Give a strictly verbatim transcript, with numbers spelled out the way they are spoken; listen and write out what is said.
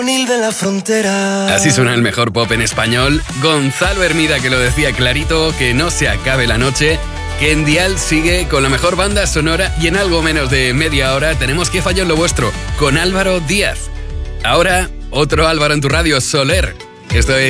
de la frontera. Así suena el mejor pop en español. Gonzalo Hermida, que lo decía clarito, que no se acabe la noche, que en Dial sigue con la mejor banda sonora y en algo menos de media hora tenemos Que Fallo en lo Vuestro con Álvaro Díaz. Ahora, otro Álvaro en tu radio, Soler. Esto es